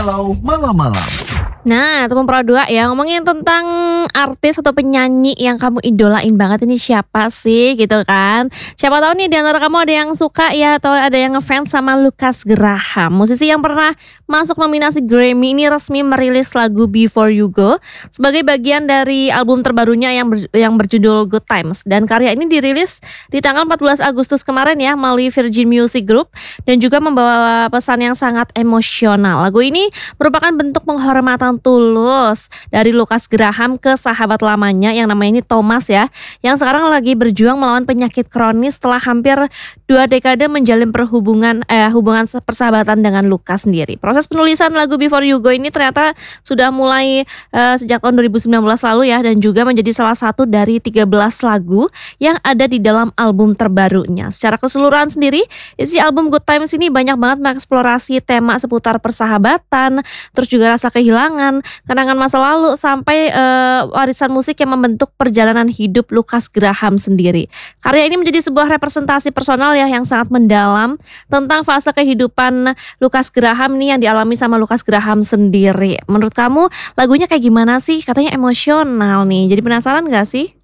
Kalau malam-malam. Nah, teman Pro 2 ya, ngomongin tentang artis atau penyanyi yang kamu idolain banget ini siapa sih gitu kan. Siapa tahu nih di antara kamu ada yang suka ya atau ada yang ngefans sama Lukas Graham. Musisi yang pernah masuk nominasi Grammy ini resmi merilis lagu Before You Go sebagai bagian dari album terbarunya yang berjudul Good Times. Dan karya ini dirilis di tanggal 14 Agustus kemarin ya melalui Virgin Music Group dan juga membawa pesan yang sangat emosional. Lagu ini merupakan bentuk penghormatan tulus dari Lukas Graham ke sahabat lamanya yang namanya ini Thomas ya, yang sekarang lagi berjuang melawan penyakit kronis setelah hampir 2 dekade menjalin hubungan persahabatan dengan Lukas sendiri. Proses penulisan lagu Before You Go ini ternyata sudah mulai sejak tahun 2019 lalu ya, dan juga menjadi salah satu dari 13 lagu yang ada di dalam album terbarunya. Secara keseluruhan sendiri, isi album Good Times ini banyak banget mengeksplorasi tema seputar persahabatan, terus juga rasa kehilangan, kenangan masa lalu, sampai warisan musik yang membentuk perjalanan hidup Lukas Graham sendiri. Karya ini menjadi sebuah representasi personal ya yang sangat mendalam tentang fase kehidupan Lukas Graham nih yang dialami sama Lukas Graham sendiri. Menurut kamu lagunya kayak gimana sih? Katanya emosional nih. Jadi penasaran gak sih?